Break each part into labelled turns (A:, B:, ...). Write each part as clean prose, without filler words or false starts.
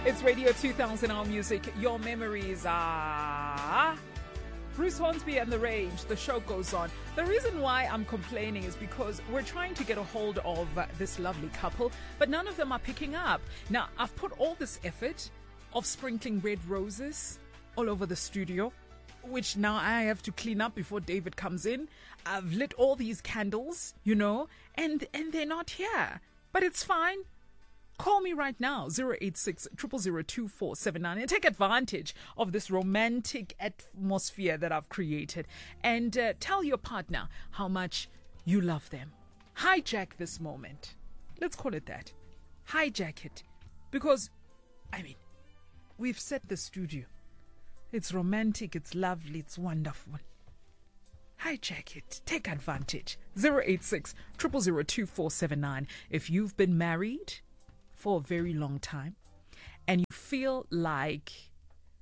A: It's Radio 2000 Our Music. Your memories are... Bruce Hornsby and The Range. The show goes on. The reason why I'm complaining is because we're trying to get a hold of this lovely couple, but none of them are picking up. Now, I've put all this effort of sprinkling red roses all over the studio, which now I have to clean up before David comes in. I've lit all these candles, and they're not here. But it's fine. Call me right now, 086 000 2479, and take advantage of this romantic atmosphere that I've created. And tell your partner how much you love them. Hijack this moment. Let's call it that. Hijack it. Because, we've set the studio. It's romantic, it's lovely, it's wonderful. Hijack it. Take advantage. 086 000 2479. If you've been married for a very long time and you feel like,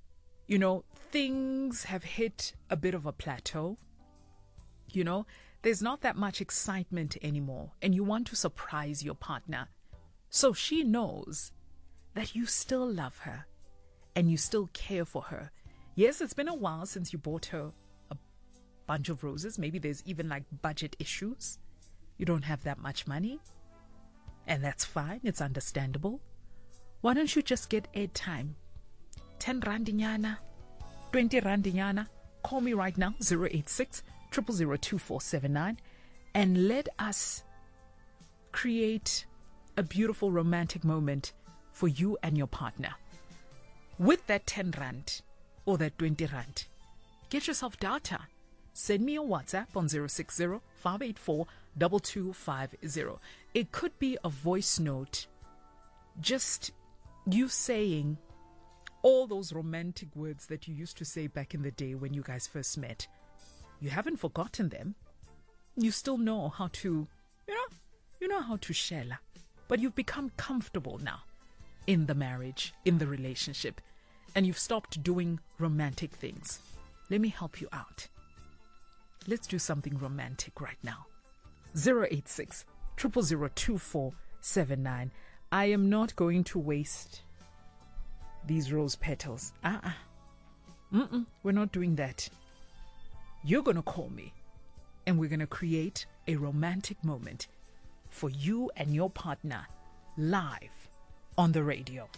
A: things have hit a bit of a plateau, there's not that much excitement anymore, and you want to surprise your partner so she knows that you still love her and you still care for her. Yes, it's been a while since you bought her a bunch of roses. Maybe there's even budget issues. You don't have that much money. And that's fine. It's understandable. Why don't you just get airtime? 10 randinyana, 20 randinyana. Call me right now, 086 000 2479, and let us create a beautiful romantic moment for you and your partner. With that 10 rand or that 20 rand, get yourself data. Send me a WhatsApp on 060 584 2250. It could be a voice note, just you saying all those romantic words that you used to say back in the day when you guys first met. You haven't forgotten them. You still know how to, you know how to share, but you've become comfortable now in the marriage, in the relationship, and you've stopped doing romantic things. Let me help you out. Let's do something romantic right now. 086 000 2479. I am not going to waste these rose petals. We're not doing that. You're going to call me and we're going to create a romantic moment for you and your partner live on the radio.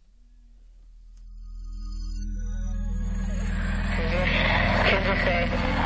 B: Can you say